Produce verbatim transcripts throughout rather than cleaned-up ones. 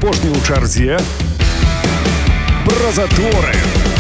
апошні ў чарзе пра заторы.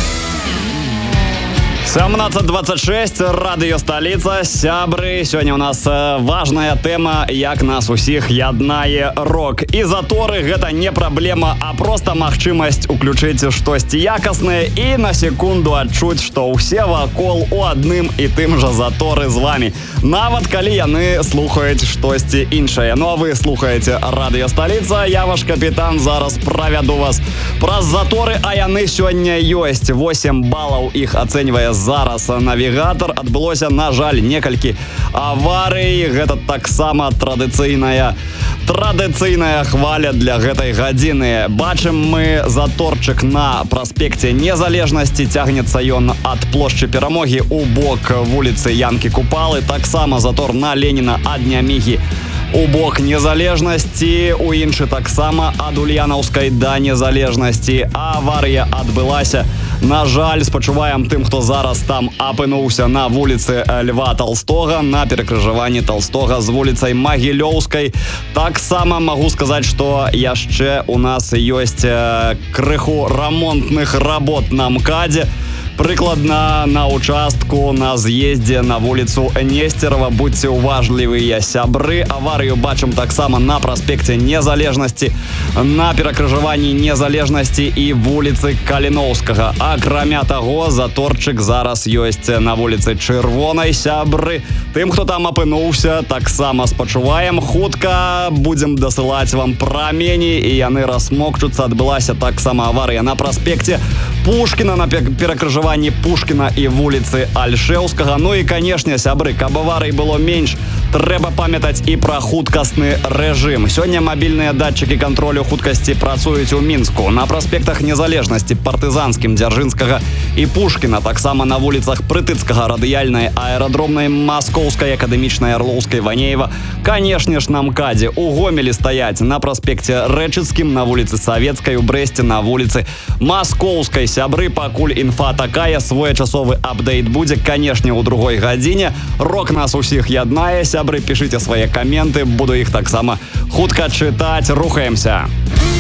семнадцать двадцать шесть, радыё сталіца, сябры. Сёння у нас важная тэма, як нас усіх яднае рок. І заторы гэта не праблема, а проста магчымасць уключыць штосьці якаснае і на секунду адчуць, што ўсе вакол у адным і тым жа заторы з вамі. Нават калі яны слухаюць штосьці іншае. Ну а вы слухаеце радыё сталіца, я ваш капітан, зараз правяду вас праз заторы, а яны сёння ёсць. восемь балаў іх ацэньвае зараз навігатор. Адбылося, на жаль, некалькі аварый. Гэта таксама традыцыйная традыцыйная хваля для гэтай гадзіны. Бачым мы заторчык на праспекце Незалежнасці. Цягнецца ён ад плошчы Перамогі у бок вуліцы Янкі Купалы. Таксама затор на Леніна ад Нямігі у бок Незалежнасці, у іншы таксама ад Ульянаўскай да Незалежнасці. Аварыя адбылася. На жаль, спачуваем тым, хто зараз там апынуўся на вуліцы Льва Толстога, на перакрыжаванні Толстога з вуліцай Магілёўскай. Таксама магу сказаць, што яшчэ у нас ёсць крыху рамонтных работ на МКАДе. Прыкладна на участку на з'ездзе на вуліцу Нестерова. Будьце уважлівыя, сябры. Аварыю бачым таксама на праспекце Незалежнасці, на перакрыжаванні Незалежнасці і вуліцы Каліноўскага. Акрамя таго, заторчык зараз ёсць на вуліцы Чырвонай, сябры. Тым, хто там апынуўся, таксама спачуваем. Хутка будзем дасылаць вам прамені, і яны расмокчуцца. Адбылася таксама аварыя на праспекце Пушкіна, на перакрыжаванні Пушкіна і вуліцы Альшеўскага. Ну і, канешне, сябры, каб аварый было менш, трэба памятаць і пра хуткасны рэжым. Сёння мабільныя датчыкі кантролю хуткасці працуюць у Мінску. На праспектах Незалежнасці, Партызанскім, Дзяржынскага і Пушкіна. Таксама на вуліцах Прытыцкага, Радыяльнай, Аэрадромнай, Маскоўскай, Акадэмічнай, Арлоўскай, Ванеева. Канешне ж, на МКАДе. У Гомелі стаяць на праспекце Рэчыцкім, на вуліцы Савецкай, у Брэсце, на вуліцы Маскоўскай. Сябры, пакуль інфа такая, своечасовы апдейт будзе, канешне, у другой гадзіне. Рок нас усіх яднае. Сябры, пішыце свае каменты, буду іх таксама хутка чытаць. Рухаемся.